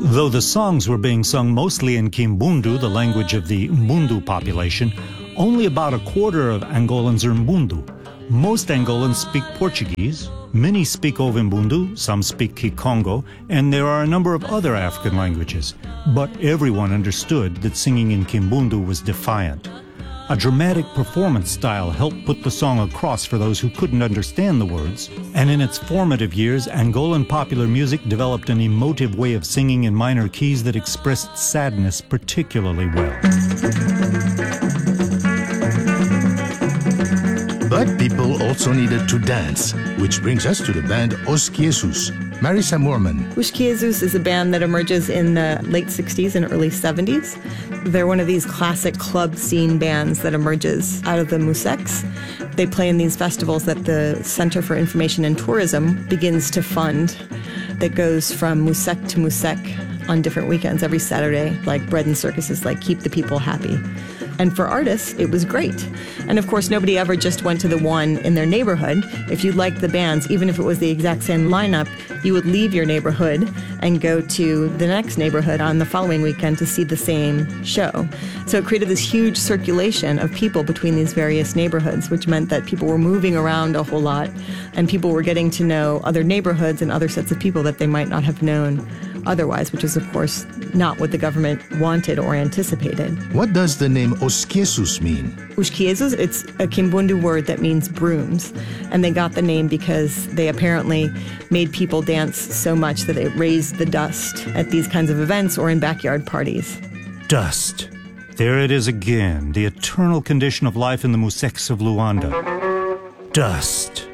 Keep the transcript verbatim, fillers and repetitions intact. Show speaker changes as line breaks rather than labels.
Though the songs were being sung mostly in Kimbundu, the language of the Mbundu population, only about a quarter of Angolans are Mbundu. Most Angolans speak Portuguese, many speak Ovimbundu, some speak Kikongo, and there are a number of other African languages. But everyone understood that singing in Kimbundu was defiant. A dramatic performance style helped put the song across for those who couldn't understand the words, and in its formative years, Angolan popular music developed an emotive way of singing in minor keys that expressed sadness particularly well.
But people also needed to dance, which brings us to the band Os Jesus. Marisa Moorman.
Os Jesus is a band that emerges in the late sixties and early seventies. They're one of these classic club scene bands that emerges out of the Musex. They play in these festivals that the Center for Information and Tourism begins to fund, that goes from Musek to Musek on different weekends every Saturday, like bread and circuses, like keep the people happy. And for artists, it was great. And of course, nobody ever just went to the one in their neighborhood. If you liked the bands, even if it was the exact same lineup, you would leave your neighborhood and go to the next neighborhood on the following weekend to see the same show. So it created this huge circulation of people between these various neighborhoods, which meant that people were moving around a whole lot, and people were getting to know other neighborhoods and other sets of people that they might not have known otherwise, which is, of course, not what the government wanted or anticipated.
What does the name Os Jesus mean?
Os Jesus, it's a Kimbundu word that means brooms. And they got the name because they apparently made people dance so much that it raised the dust at these kinds of events or in backyard parties.
Dust. There it is again, the eternal condition of life in the Musex of Luanda. Dust.